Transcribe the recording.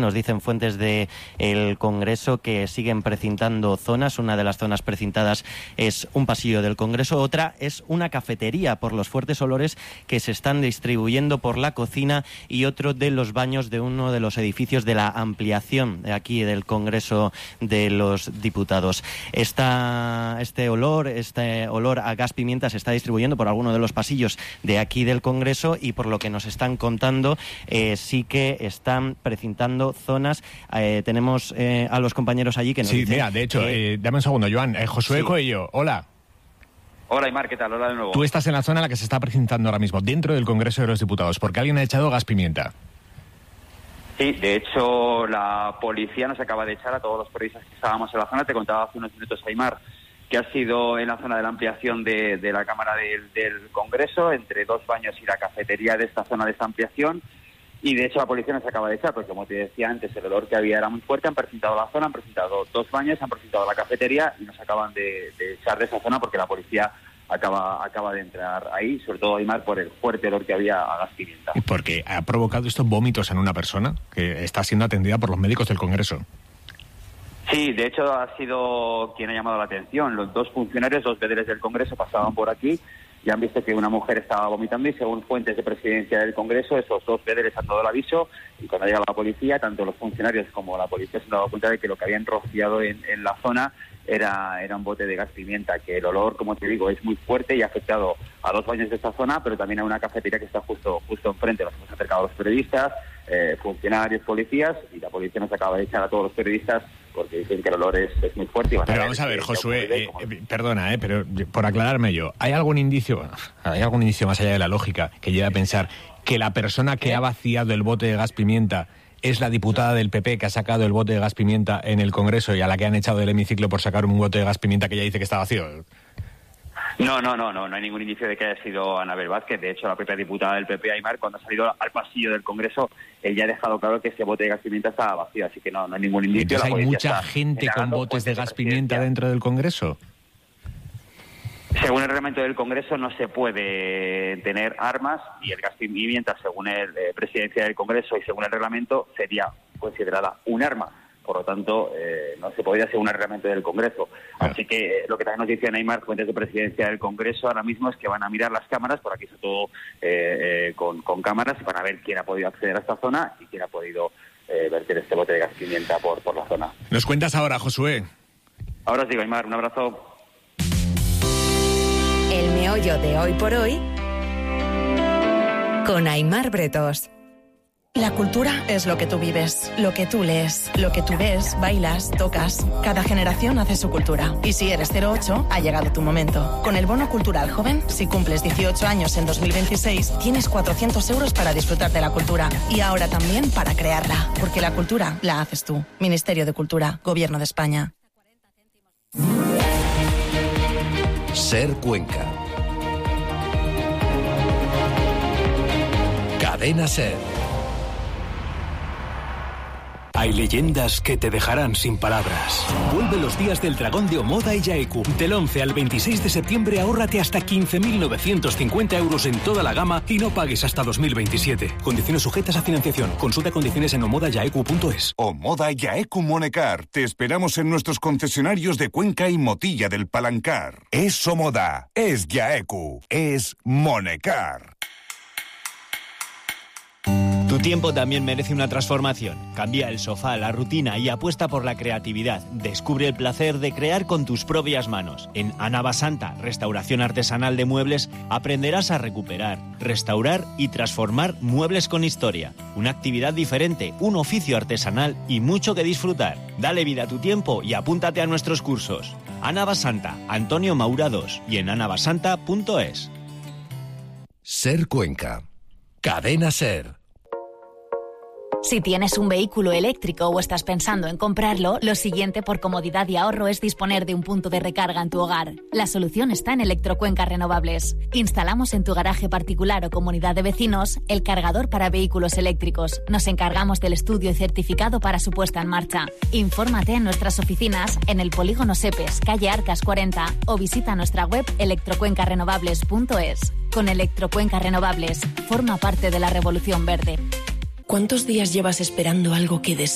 nos dicen fuentes del Congreso que siguen precintando zonas. Una de las zonas precintadas es un pasillo del Congreso, otra es una cafetería por los fuertes olores que se están distribuyendo por la cocina y otro de los baños de uno de los edificios de la ampliación de aquí del Congreso de los Diputados. Este olor a gas pimienta se está distribuyendo por alguno de los pasillos de aquí del Congreso y por lo que nos están contando sí que están precintando zonas. Tenemos a los compañeros allí que nos dicen... Sí, mira, de hecho, dame un segundo, Joan. Josué Coello, hola. Hola, Aimar, ¿qué tal? Hola de nuevo. Tú estás en la zona en la que se está precintando ahora mismo, dentro del Congreso de los Diputados, porque alguien ha echado gas pimienta. Sí, de hecho, la policía nos acaba de echar a todos los periodistas que estábamos en la zona. Te contaba hace unos minutos, Aimar, que ha sido en la zona de la ampliación de la Cámara del Congreso, entre dos baños y la cafetería de esta zona de esta ampliación. Y de hecho la policía nos acaba de echar, porque como te decía antes, el olor que había era muy fuerte. Han precintado la zona, han precintado dos baños, han precintado la cafetería y nos acaban de echar de esa zona porque la policía acaba de entrar ahí, sobre todo, Aimar, por el fuerte olor que había a gas pimienta. Porque ha provocado estos vómitos en una persona que está siendo atendida por los médicos del Congreso. Sí, de hecho ha sido quien ha llamado la atención. Los dos funcionarios, dos vedeles del Congreso, pasaban por aquí y han visto que una mujer estaba vomitando y según fuentes de presidencia del Congreso, esos dos vedeles han dado el aviso y cuando ha llegado la policía, tanto los funcionarios como la policía se han dado cuenta de que lo que habían rociado en la zona era un bote de gas pimienta, que el olor, como te digo, es muy fuerte y ha afectado a dos baños de esta zona, pero también a una cafetería que está justo enfrente. Nos hemos acercado a los periodistas, funcionarios, policías, y la policía nos acaba de echar a todos los periodistas porque dicen que el olor es muy fuerte. Y pero vamos a ver, Josué, perdona, pero por aclararme yo, ¿hay algún indicio más allá de la lógica que lleve a pensar que la persona que ha vaciado el bote de gas pimienta es la diputada del PP que ha sacado el bote de gas pimienta en el Congreso y a la que han echado del hemiciclo por sacar un bote de gas pimienta que ella dice que está vacío? No hay ningún indicio de que haya sido Anabel Vázquez. De hecho, la propia diputada del PP, Aimar, cuando ha salido al pasillo del Congreso, ella ha dejado claro que ese bote de gas pimienta estaba vacío, así que no hay ningún indicio. Entonces, ¿hay mucha gente con botes de gas pimienta dentro del Congreso? Según el reglamento del Congreso no se puede tener armas y el gas pimienta, según la presidencia del Congreso y según el reglamento, sería considerada un arma. Por lo tanto, no se podría según el reglamento del Congreso. Así que lo que también nos dice Aimar, fuentes de presidencia del Congreso, ahora mismo es que van a mirar las cámaras, por aquí está todo con cámaras, y van a ver quién ha podido acceder a esta zona y quién ha podido verter este bote de gas pimienta por la zona. ¿Nos cuentas ahora, Josué? Ahora os digo, Aimar, un abrazo. El meollo de Hoy por Hoy con Aimar Bretos. La cultura es lo que tú vives, lo que tú lees, lo que tú ves, bailas, tocas. Cada generación hace su cultura. Y si eres 08, ha llegado tu momento. Con el Bono Cultural Joven, si cumples 18 años en 2026, tienes 400 euros para disfrutar de la cultura. Y ahora también para crearla. Porque la cultura la haces tú. Ministerio de Cultura, Gobierno de España. Ser Cuenca. Cadena Ser. Hay leyendas que te dejarán sin palabras. Vuelve los días del Dragón de Omoda y Yaeku. Del 11 al 26 de septiembre ahórrate hasta 15.950 euros en toda la gama y no pagues hasta 2027. Condiciones sujetas a financiación. Consulta condiciones en omodayaeku.es. Omoda Yaeku Monecar. Te esperamos en nuestros concesionarios de Cuenca y Motilla del Palancar. Es Omoda, es Yaeku, es Monecar. Tu tiempo también merece una transformación. Cambia el sofá, la rutina y apuesta por la creatividad. Descubre el placer de crear con tus propias manos. En Anabasanta, restauración artesanal de muebles, aprenderás a recuperar, restaurar y transformar muebles con historia. Una actividad diferente, un oficio artesanal y mucho que disfrutar. Dale vida a tu tiempo y apúntate a nuestros cursos. Anabasanta, Antonio Maura 2 y en anabasanta.es. Ser Cuenca. Cadena Ser. Si tienes un vehículo eléctrico o estás pensando en comprarlo, lo siguiente por comodidad y ahorro es disponer de un punto de recarga en tu hogar. La solución está en Electrocuenca Renovables. Instalamos en tu garaje particular o comunidad de vecinos el cargador para vehículos eléctricos. Nos encargamos del estudio y certificado para su puesta en marcha. Infórmate en nuestras oficinas en el Polígono Sepes, calle Arcas 40 o visita nuestra web electrocuencarenovables.es. Con Electrocuenca Renovables, forma parte de la revolución verde. ¿Cuántos días llevas esperando algo que deseas?